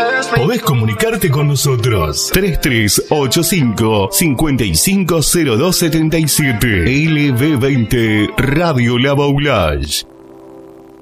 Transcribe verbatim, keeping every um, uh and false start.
Podés comunicarte con nosotros. tres tres ocho cinco, cinco cinco cero dos siete siete. L B veinte Radio La Baulage.